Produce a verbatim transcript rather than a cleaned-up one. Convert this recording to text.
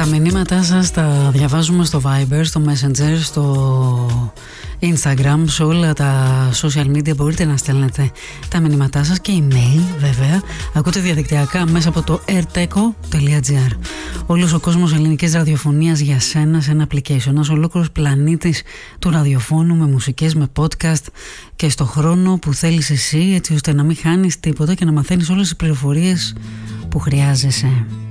Τα μηνύματά σας τα διαβάζουμε στο Viber, στο Messenger, στο Instagram, σε όλα τα social media μπορείτε να στέλνετε τα μηνύματά σας και email βέβαια. Ακούτε διαδικτυακά μέσα από το airteco τελεία gr. Όλος ο κόσμος ελληνικής ραδιοφωνίας για σένα σε ένα application, ένας ολόκληρος πλανήτης του ραδιοφώνου με μουσικές, με podcast και στο χρόνο που θέλεις εσύ, έτσι ώστε να μην χάνεις τίποτα και να μαθαίνεις όλες τις πληροφορίες που χρειάζεσαι.